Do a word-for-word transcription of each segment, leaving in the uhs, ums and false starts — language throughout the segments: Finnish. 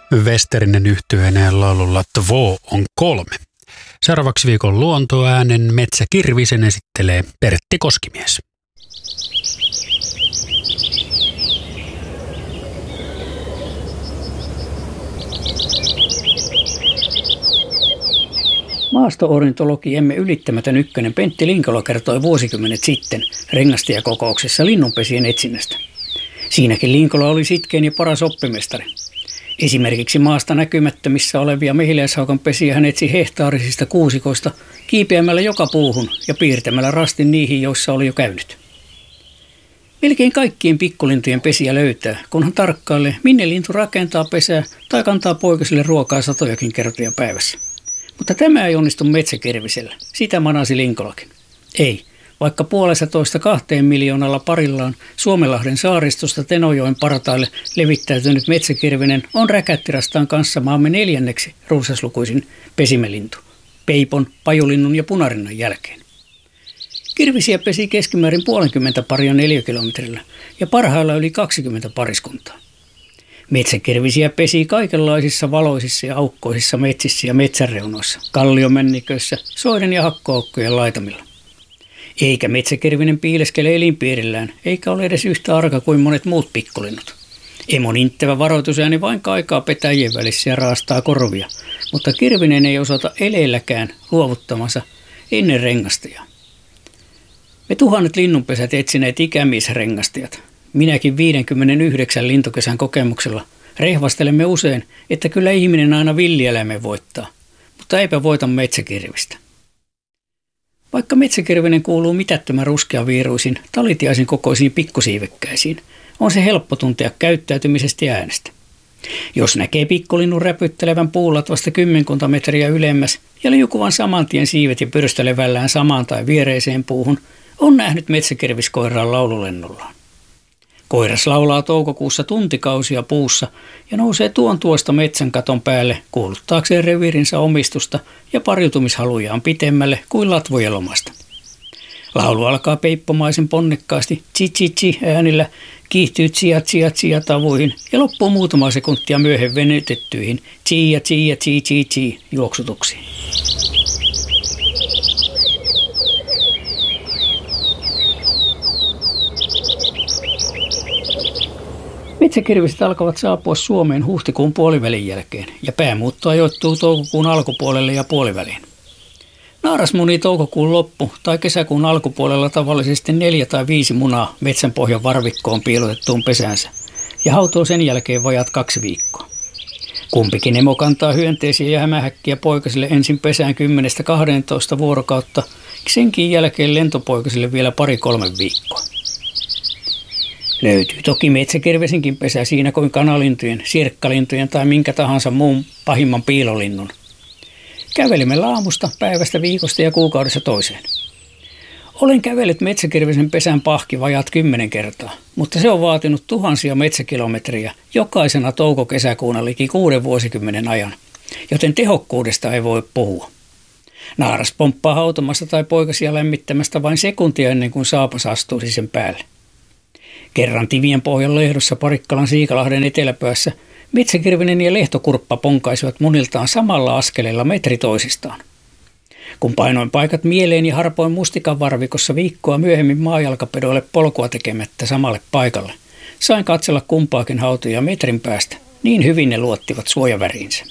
Westerinen yhtyeeneen laululla Två on kolme. Seuraavaksi viikon luontoäänen Metsä Kirvisen esittelee Pertti Koskimies. Maasto-ornitologiemme ylittämätön ykkönen Pentti Linkola kertoi vuosikymmenet sitten rengastajakokouksessa linnunpesien etsinnästä. Siinäkin Linkola oli sitkein ja paras oppimestari. Esimerkiksi maasta näkymättömissä olevia mehiläishaukan pesiä hän etsi hehtaarisista kuusikoista kiipeämällä joka puuhun ja piirtämällä rastin niihin, joissa oli jo käynyt. Melkein kaikkien pikkulintujen pesiä löytää, kun hän tarkkailee, minne lintu rakentaa pesää tai kantaa poikasille ruokaa satojakin kertoja päivässä. Mutta tämä ei onnistu metsäkirvisellä. Sitä manasi Linkolakin. Ei, vaikka puolessa toista kahteen miljoonalla parillaan Suomenlahden saaristosta Tenojoen partaille levittäytynyt metsäkirvinen on räkättirastaan kanssa maamme neljänneksi runsaslukuisin pesimelintu, peipon, pajulinnun ja punarinnan jälkeen. Kirvisiä pesi keskimäärin puolenkymmentä paria neliökilometrillä ja parhailla yli kaksikymmentä pariskuntaa. Metsäkirvisiä pesi kaikenlaisissa valoisissa ja aukkoisissa metsissä ja metsänreunoissa, kalliomänniköissä, soiden ja hakkoaukkojen laitamilla. Eikä metsäkirvinen piileskele elinpiirillään, eikä ole edes yhtä arka kuin monet muut pikkulinnut. Emon inttävä varoitusääni vain kaikaa petäjien välissä ja raastaa korvia, mutta kirvinen ei osata eleelläkään luovuttamansa ennen rengastajaa. Me tuhannet linnunpesät etsineet ikämiesrengastajat. Minäkin viidenkymmenenyhdeksän lintukesän kokemuksella rehvastelemme usein, että kyllä ihminen aina villieläimen voittaa, mutta eipä voita metsäkirvistä. Vaikka metsäkirvinen kuuluu mitättömän ruskeaviiruisiin, talitiaisen kokoisiin pikkusiivekkäisiin, on se helppo tuntea käyttäytymisestä ja äänestä. Jos näkee pikkulinnun räpyttelevän puulatvasta kymmenkunta metriä ylemmäs ja liukuvan saman tien siivet ja pyrstelevällään samaan tai viereiseen puuhun, on nähnyt metsäkirviskoiraan laululennollaan. Koiras laulaa toukokuussa tuntikausia puussa ja nousee tuon tuosta metsän katon päälle kuuluttaakseen reviirinsä omistusta ja pariutumishalujaan pitemmälle kuin latvojen lomasta. Laulu alkaa peippomaisen ponnekkaasti tsi-tsi-tsi äänillä, kiihtyy tsia-tsia-tsia tavuihin ja loppuu muutama sekuntia myöhemmin venytettyihin tsia-tsia-tsi-tsi-tsi juoksutuksiin. Metsäkirviset alkavat saapua Suomeen huhtikuun puolivälin jälkeen ja päämuutto ajoittuu toukokuun alkupuolelle ja puoliväliin. Naaras munii toukokuun loppu- tai kesäkuun alkupuolella tavallisesti neljä tai viisi munaa metsänpohjan varvikkoon piilotettuun pesäänsä ja hautoo sen jälkeen vajat kaksi viikkoa. Kumpikin emo kantaa hyönteisiä ja hämähäkkiä poikasille ensin pesään kymmenestä kahteentoista vuorokautta, senkin jälkeen lentopoikasille vielä pari-kolme viikkoa. Löytyy toki metsäkirvesinkin pesä siinä kuin kanalintujen, sirkkalintujen tai minkä tahansa muun pahimman piilolinnun. Kävelimme aamusta, päivästä, viikosta ja kuukaudessa toiseen. Olen kävellyt metsäkirvisen pesän pahki vajaat kymmenen kertaa, mutta se on vaatinut tuhansia metsäkilometriä jokaisena touko-kesäkuuna liki kuuden vuosikymmenen ajan, joten tehokkuudesta ei voi puhua. Naaras pomppaa hautomasta tai poikasia lämmittämästä vain sekuntia ennen kuin saapas astuisi sen päälle. Kerran Tivien pohjan lehdossa Parikkalan Siikalahden eteläpäässä metsäkirvinen ja lehtokurppa ponkaisivat muniltaan samalla askeleella metri toisistaan. Kun painoin paikat mieleen ja harpoin mustikan varvikossa viikkoa myöhemmin maajalkapedoille polkua tekemättä samalle paikalle, sain katsella kumpaakin hautoja metrin päästä, niin hyvin ne luottivat suojaväriinsä.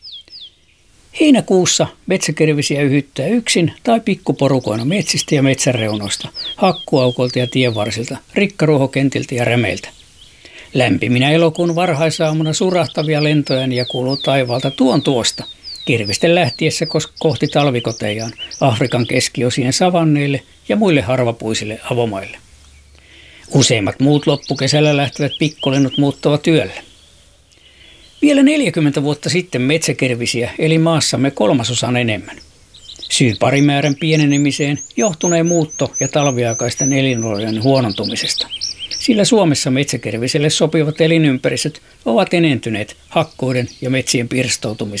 Heinäkuussa metsäkirvisiä yhyttää yksin tai pikkuporukoina metsistä ja metsänreunoista, hakkuaukolta ja tienvarsilta, rikkaruohokentiltä ja rämeiltä. Lämpiminä elokuun varhaisaamuna surahtavia lentoääniä kuuluu taivaalta tuon tuosta, kirvisten lähtiessä kohti talvikotejaan, Afrikan keskiosien savanneille ja muille harvapuisille avomaille. Useimmat muut loppukesällä lähtevät pikkulennut muuttavat yölle. Vielä neljäkymmentä vuotta sitten metsäkirvisiä eli maassamme kolmasosan enemmän. Syy parimäärän pienenemiseen johtuneen muutto- ja talviaikaisten elinolojen huonontumisesta. Sillä Suomessa metsäkirviselle sopivat elinympäristöt ovat enentyneet hakkuiden ja metsien pirstoutumisen